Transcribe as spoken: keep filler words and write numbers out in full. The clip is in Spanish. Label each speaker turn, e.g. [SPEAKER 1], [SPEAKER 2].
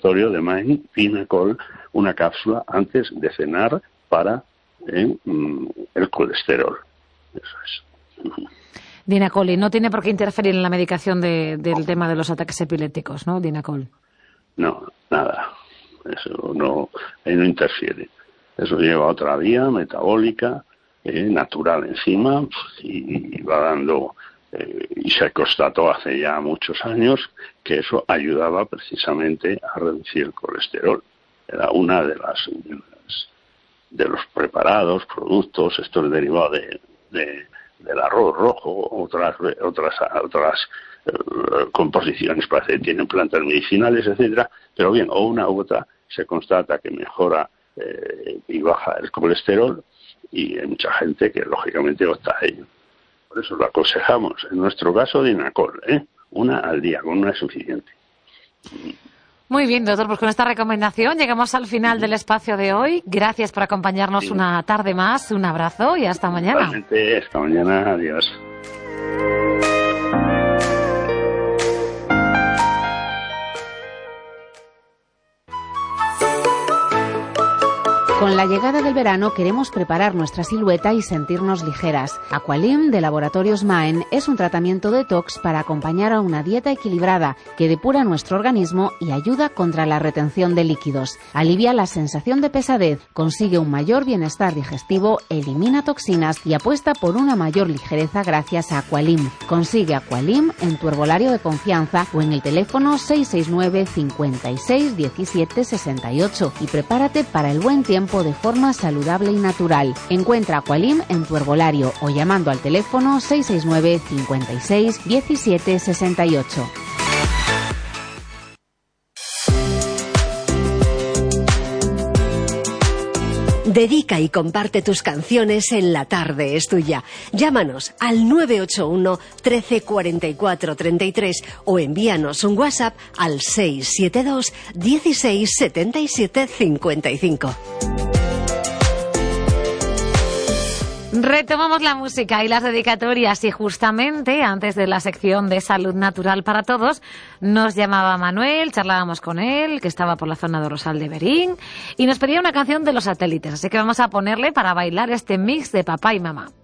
[SPEAKER 1] laboratorio de Maine, Dinacol, una cápsula antes de cenar para eh, el colesterol. Eso es.
[SPEAKER 2] Dinacol, y no tiene por qué interferir en la medicación de, del tema de los ataques epilépticos, ¿no? Dinacol.
[SPEAKER 1] No, nada. Eso no, ahí no interfiere. Eso lleva otra vía metabólica, eh, natural encima, y, y va dando, eh, y se constató hace ya muchos años que eso ayudaba precisamente a reducir el colesterol. Era una de las, de, las, de los preparados, productos, esto es derivado de, de, del arroz rojo, otras otras otras eh, composiciones parece que tienen plantas medicinales, etcétera, pero bien, o una u otra se constata que mejora eh, y baja el colesterol, y hay mucha gente que lógicamente opta a ello. Por eso lo aconsejamos. En nuestro caso, Dinacol, ¿eh? Una al día, con una es suficiente.
[SPEAKER 2] Muy bien, doctor, pues con esta recomendación llegamos al final del espacio de hoy. Gracias por acompañarnos sí. una tarde más. Un abrazo y hasta mañana.
[SPEAKER 1] Igualmente, hasta mañana. Adiós.
[SPEAKER 3] Con la llegada del verano queremos preparar nuestra silueta y sentirnos ligeras. Aqualim de Laboratorios Maen es un tratamiento detox para acompañar a una dieta equilibrada que depura nuestro organismo y ayuda contra la retención de líquidos. Alivia la sensación de pesadez, consigue un mayor bienestar digestivo, elimina toxinas y apuesta por una mayor ligereza gracias a Aqualim. Consigue Aqualim en tu herbolario de confianza o en el teléfono seis seis nueve, cincuenta y seis, diecisiete, sesenta y ocho y prepárate para el buen tiempo de forma saludable y natural. Encuentra Aqualim en tu herbolario o llamando al teléfono seis seis nueve, cincuenta y seis, diecisiete, sesenta y ocho.
[SPEAKER 4] Dedica y comparte tus canciones en La Tarde es Tuya. Llámanos al nueve ocho uno, trece, cuarenta y cuatro, treinta y tres o envíanos un WhatsApp al seis siete dos, dieciséis, setenta y siete, cincuenta y cinco.
[SPEAKER 2] Retomamos la música y las dedicatorias y justamente antes de la sección de Salud Natural para Todos nos llamaba Manuel, charlábamos con él, que estaba por la zona de Rosal de Berín y nos pedía una canción de Los Satélites, así que vamos a ponerle para bailar este mix de papá y mamá.